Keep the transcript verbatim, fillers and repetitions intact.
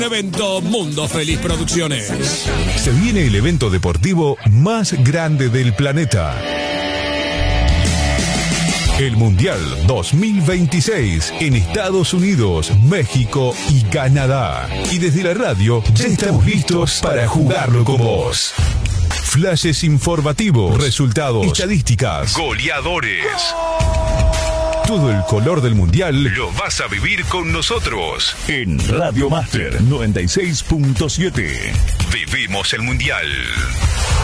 Evento Mundo Feliz Producciones. Se viene el evento deportivo más grande del planeta. El Mundial dos mil veintiséis en Estados Unidos, México y Canadá. Y desde la radio ya estamos listos para jugarlo con vos. Flashes informativos, resultados, estadísticas, goleadores. Todo el color del Mundial lo vas a vivir con nosotros en Radio Master noventa y seis punto siete. Vivimos el Mundial.